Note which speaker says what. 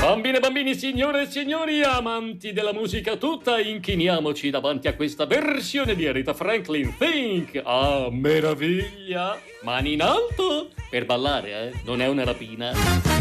Speaker 1: Bambine, bambini, signore e signori, amanti della musica tutta, inchiniamoci davanti a questa versione di Aretha Franklin, Think! Ah, meraviglia! Mani in alto! Per ballare, non è una rapina.